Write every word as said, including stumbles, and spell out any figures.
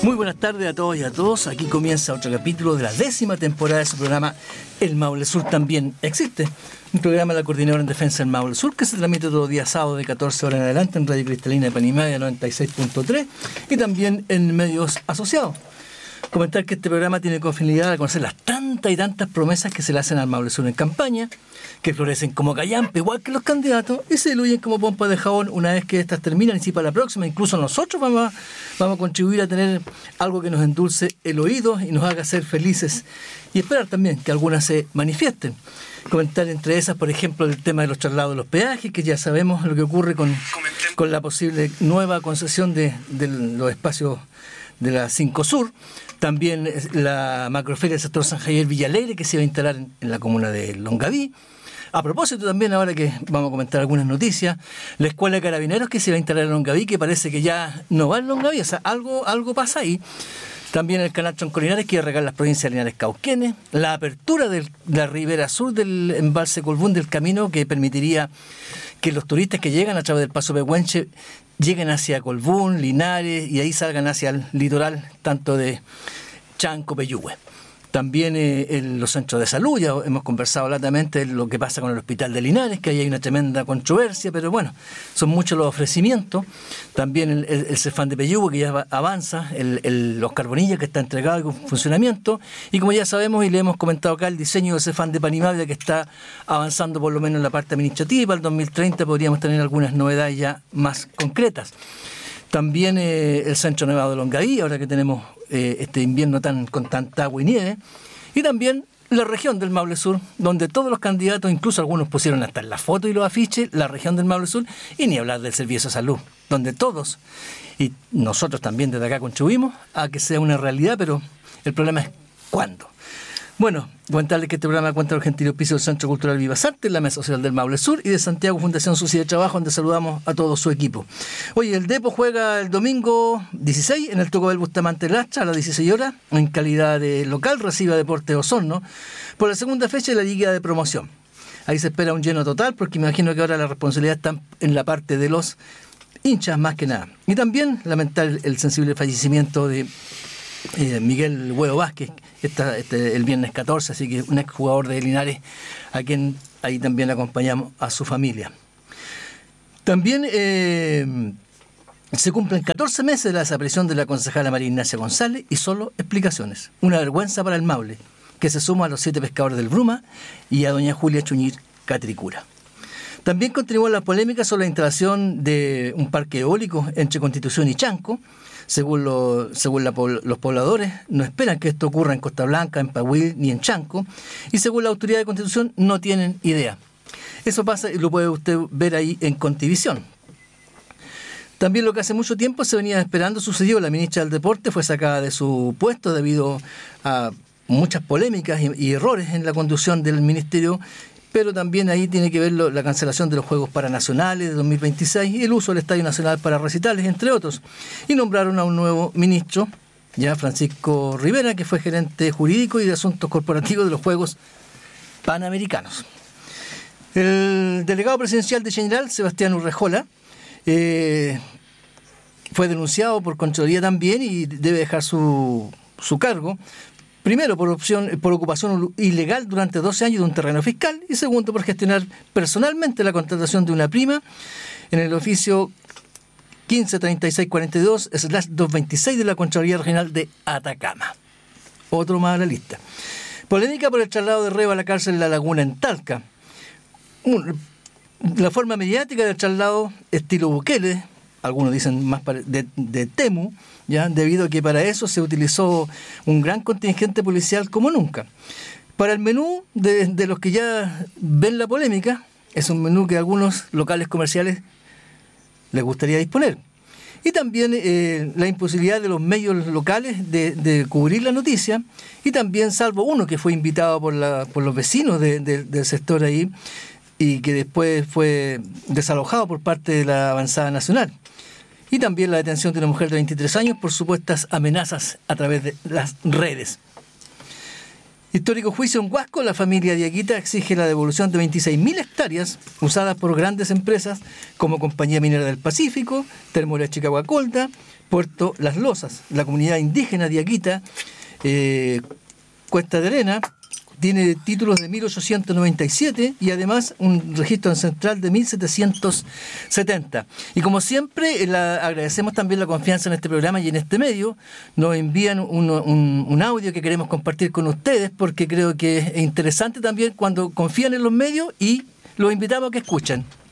Muy buenas tardes a todos y a todos. Aquí comienza otro capítulo de la décima temporada de su programa El Maule Sur también existe. Un programa de la Coordinadora en Defensa del Maule Sur que se transmite todos los días sábados de catorce horas en adelante en Radio Cristalina de Panimadia noventa y seis punto tres y también en medios asociados. Comentar que este programa tiene como finalidad de conocer las tantas y tantas promesas que se le hacen al Maule Sur en campaña, que florecen como callampa igual que los candidatos y se diluyen como pompas de jabón una vez que estas terminan y si para la próxima incluso nosotros vamos a, vamos a contribuir a tener algo que nos endulce el oído y nos haga ser felices y esperar también que algunas se manifiesten. Comentar entre esas, por ejemplo, el tema de los traslados de los peajes, que ya sabemos lo que ocurre con, con la posible nueva concesión de, de los espacios de la cinco Sur. También la macroferia del sector San Javier Villalegre que se va a instalar en, en la comuna de Longaví. A propósito también, ahora que vamos a comentar algunas noticias, la Escuela de Carabineros que se va a instalar en Longaví, que parece que ya no va en Longaví, o sea, algo, algo pasa ahí. También el canal Tronco-Linares que va a regar las provincias de Linares Cauquenes, la apertura de la ribera sur del embalse Colbún del camino que permitiría que los turistas que llegan a través del Paso Pehuenche lleguen hacia Colbún, Linares y ahí salgan hacia el litoral tanto de Chanco, Peyúgue. También eh, en los centros de salud, ya hemos conversado latamente lo que pasa con el hospital de Linares, que ahí hay una tremenda controversia, pero bueno, son muchos los ofrecimientos. También el, el, el Cefán de Peyúgue, que ya avanza, el, el, los Carbonillas, que está entregado y con funcionamiento, y como ya sabemos y le hemos comentado acá, el diseño del Cefán de Panimadia, que está avanzando por lo menos en la parte administrativa, y para el dos mil treinta podríamos tener algunas novedades ya más concretas. También eh, el Centro Nevado de Longaví, ahora que tenemos eh, este invierno tan con tanta agua y nieve. Y también la región del Maule Sur, donde todos los candidatos, incluso algunos pusieron hasta en la foto y los afiches, la región del Maule Sur, y ni hablar del servicio de salud, donde todos, y nosotros también desde acá contribuimos a que sea una realidad, pero el problema es cuándo. Bueno, comentarles que este programa cuenta con el gentil auspicio del Centro Cultural Vivas Artes, la Mesa Social del Maule Sur y de Santiago Fundación Sociedad de Trabajo, donde saludamos a todo su equipo. Oye, el Depo juega el domingo dieciséis en el Tocobel Bustamante Lastra a las dieciséis horas, en calidad de local, recibe a Deportes Osorno, por la segunda fecha de la Liga de Promoción. Ahí se espera un lleno total, porque me imagino que ahora la responsabilidad está en la parte de los hinchas más que nada. Y también lamentar el sensible fallecimiento de Eh, Miguel Huevo Vázquez, esta, este, el viernes catorce, así que un exjugador de Linares, a quien ahí también acompañamos a su familia. También eh, se cumplen catorce meses de la desaparición de la concejala María Ignacia González y solo explicaciones. Una vergüenza para el Maule, que se suma a los siete pescadores del Bruma y a doña Julia Chuñir Catricura. También continúa la polémica sobre la instalación de un parque eólico entre Constitución y Chanco. Según, lo, según la, los pobladores, no esperan que esto ocurra en Costa Blanca, en Pahuil ni en Chanco, y según la autoridad de Constitución no tienen idea. Eso pasa y lo puede usted ver ahí en Contivisión. También lo que hace mucho tiempo se venía esperando sucedió. La ministra del Deporte fue sacada de su puesto debido a muchas polémicas y, y errores en la conducción del ministerio, pero también ahí tiene que ver lo, la cancelación de los Juegos Paranacionales de dos mil veintiséis y el uso del Estadio Nacional para recitales, entre otros. Y nombraron a un nuevo ministro, ya Francisco Rivera, que fue gerente jurídico y de asuntos corporativos de los Juegos Panamericanos. El delegado presidencial de General, Sebastián Urrejola, eh, fue denunciado por Contraloría también y debe dejar su, su cargo. Primero, por opción, por ocupación ilegal durante doce años de un terreno fiscal y segundo, por gestionar personalmente la contratación de una prima en el oficio quince treinta y seis cuarenta y dos slash doscientos veintiséis de la Contraloría Regional de Atacama. Otro más a la lista. Polémica por el traslado de reo a la cárcel de La Laguna en Talca. La forma mediática del traslado estilo Bukele, algunos dicen más de, de Temu, ya debido a que para eso se utilizó un gran contingente policial como nunca. Para el menú de, de los que ya ven la polémica, es un menú que a algunos locales comerciales les gustaría disponer. Y también eh, la imposibilidad de los medios locales de, de cubrir la noticia, y también salvo uno que fue invitado por, la, por los vecinos de, de, del sector ahí, y que después fue desalojado por parte de la Avanzada Nacional. Y también la detención de una mujer de veintitrés años por supuestas amenazas a través de las redes. Histórico juicio en Huasco, la familia Diaguita exige la devolución de veintiséis mil hectáreas usadas por grandes empresas como Compañía Minera del Pacífico, Termoeléctrica Guacolda, Puerto Las Losas. La comunidad indígena Diaguita, eh, Cuesta de Arena, tiene títulos de mil ochocientos noventa y siete y además un registro ancestral de mil setecientos setenta. Y como siempre, la, agradecemos también la confianza en este programa y en este medio. Nos envían un, un, un audio que queremos compartir con ustedes porque creo que es interesante también cuando confían en los medios y los invitamos a que escuchen.